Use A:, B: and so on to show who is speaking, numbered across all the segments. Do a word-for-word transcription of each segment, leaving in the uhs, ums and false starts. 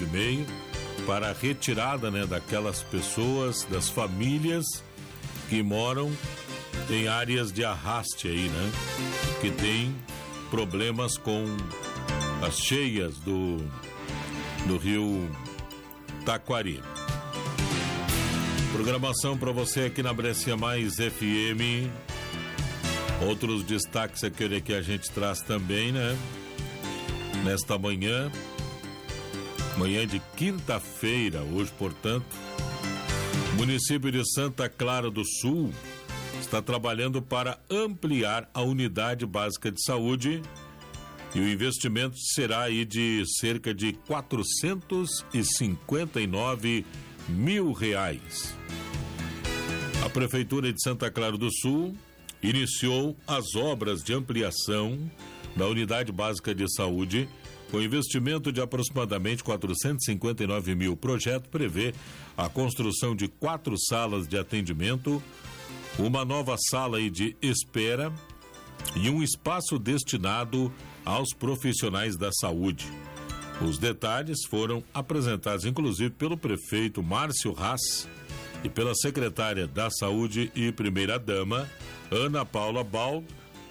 A: e meio para a retirada, né, daquelas pessoas, das famílias que moram em áreas de arraste aí, né? Que tem problemas com as cheias do, do rio Taquari. Programação para você aqui na Brescia Mais F M. Outros destaques aquele que a gente traz também, né? Nesta manhã, manhã de quinta-feira, hoje, portanto, o município de Santa Clara do Sul está trabalhando para ampliar a unidade básica de saúde e o investimento será aí de cerca de quatrocentos e cinquenta e nove mil reais. A Prefeitura de Santa Clara do Sul iniciou as obras de ampliação da unidade básica de saúde com investimento de aproximadamente quatrocentos e cinquenta e nove mil. O projeto prevê a construção de quatro salas de atendimento, uma nova sala aí de espera e um espaço destinado aos profissionais da saúde. Os detalhes foram apresentados, inclusive, pelo prefeito Márcio Haas e pela secretária da Saúde e primeira-dama, Ana Paula Baldo,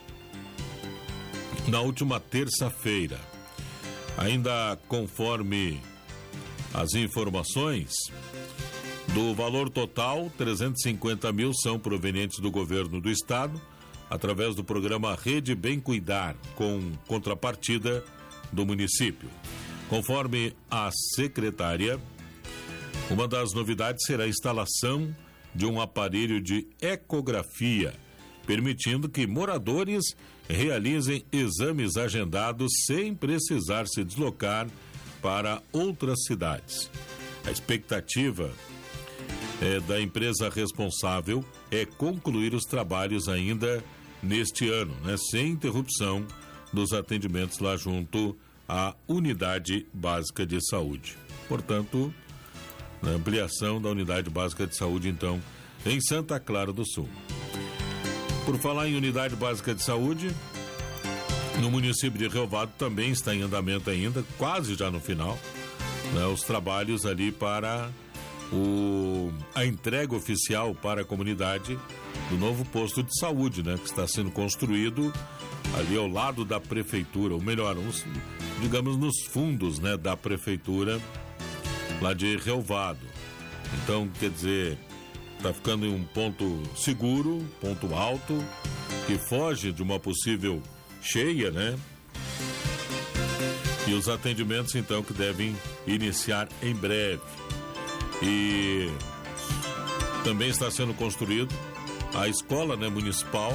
A: na última terça-feira. Ainda conforme as informações, do valor total, trezentos e cinquenta mil são provenientes do governo do estado, através do programa Rede Bem Cuidar, com contrapartida do município. Conforme a secretária, uma das novidades será a instalação de um aparelho de ecografia, permitindo que moradores realizem exames agendados sem precisar se deslocar para outras cidades. A expectativa é, da empresa responsável é concluir os trabalhos ainda neste ano, né, sem interrupção dos atendimentos lá junto à Unidade Básica de Saúde. Portanto, a ampliação da Unidade Básica de Saúde, então, em Santa Clara do Sul. Por falar em Unidade Básica de Saúde, no município de Rio Vado também está em andamento ainda, quase já no final, né, os trabalhos ali para o, a entrega oficial para a comunidade do novo posto de saúde, né, que está sendo construído ali ao lado da prefeitura, ou melhor, uns, digamos nos fundos, né, da prefeitura lá de Rio Vado. Então, quer dizer, está ficando em um ponto seguro, ponto alto, que foge de uma possível cheia, né? E os atendimentos, então, que devem iniciar em breve. E também está sendo construído a escola, né, municipal,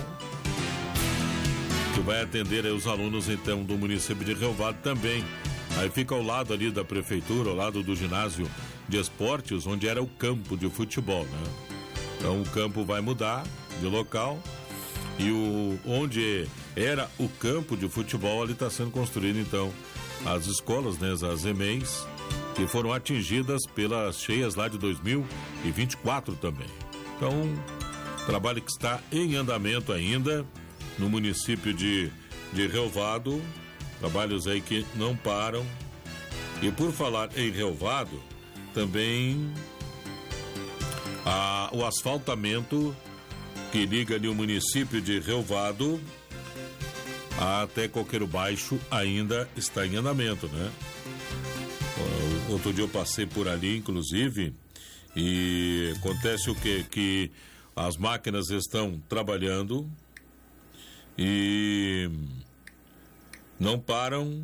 A: que vai atender aí os alunos, então, do município de Rio Vado também. Aí fica ao lado ali da prefeitura, ao lado do ginásio de esportes, onde era o campo de futebol, né? Então o campo vai mudar de local e o, onde era o campo de futebol, ali está sendo construído, então, as escolas, né, as E M E Is, que foram atingidas pelas cheias lá de dois mil e vinte e quatro também. Então, trabalho que está em andamento ainda no município de, de Rio Vado, trabalhos aí que não param. E por falar em Rio Vado, também a, o asfaltamento que liga ali o município de Rio Vado até Coqueiro Baixo ainda está em andamento, né? Outro dia eu passei por ali, inclusive, e acontece o quê? Que as máquinas estão trabalhando e não param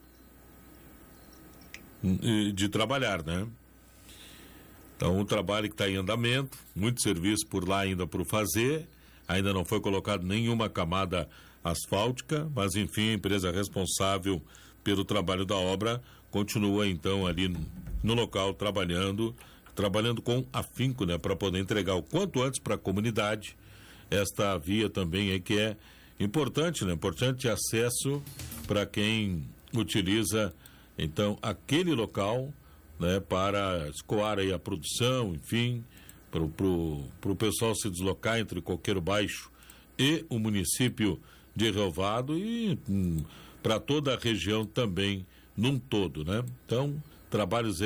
A: de trabalhar, né? Então, o trabalho que está em andamento, muito serviço por lá ainda por fazer, ainda não foi colocado nenhuma camada asfáltica, mas enfim, a empresa responsável pelo trabalho da obra continua então ali no local trabalhando, trabalhando com afinco, né, para poder entregar o quanto antes para a comunidade esta via também é que é importante, né, importante acesso para quem utiliza então aquele local, né, para escoar aí a produção, enfim, para o pessoal se deslocar entre Coqueiro Baixo e o município de Rio Vado e hum, para toda a região também num todo, né? Então, trabalhos